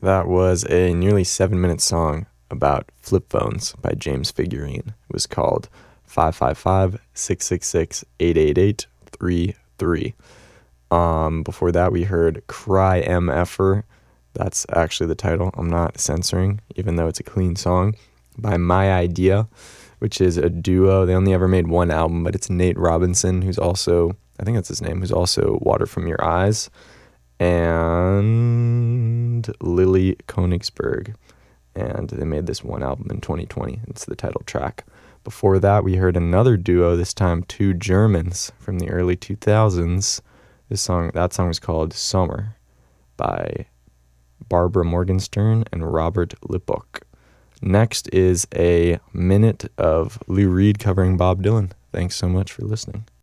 That was a nearly 7-minute song about flip phones by James Figurine. It was called 555-666-888-33. Before that, we heard Cry MFer. That's actually the title. I'm not censoring, even though it's a clean song, by My Idea, which is a duo. They only ever made one album, but it's Nate Robinson, who's also, I think that's his name, who's also Water From Your Eyes, and Lily Konigsberg. And they made this one album in 2020. It's the title track. Before that, we heard another duo, this time two Germans from the early 2000s. That song was called Summer by Barbara Morgenstern and Robert Lippock. Next is a minute of Lou Reed covering Bob Dylan. Thanks so much for listening.